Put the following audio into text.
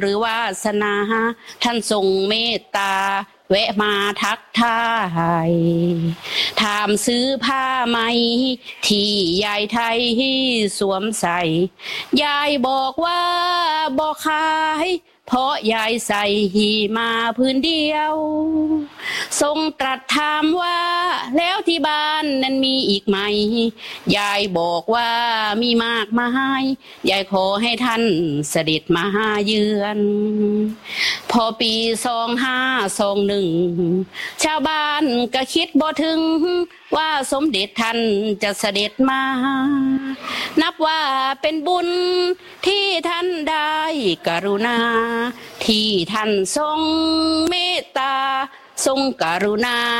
หรือวาสนาท่านทรงเมตตาแวะมาทักทายถามซื้อผ้าไหมที่ยายไทยสวมใส่ยายบอกว่าบ่ขายเพราะยายใส่หีมาพื้นเดียวทรงตรัสถามว่าแล้วที่บ้านนั้นมีอีกไหมยายบอกว่ามีมากมายยายขอให้ท่านเสด็จมาเยือนพอปี2521ชาวบ้านก็คิดบ่ถึงว่าสมเด็จท่านจะเสด็จมานับว่าเป็นบุญที่ท่านได้กรุณาที่ท่านทรงเมตตาทรงกรุณา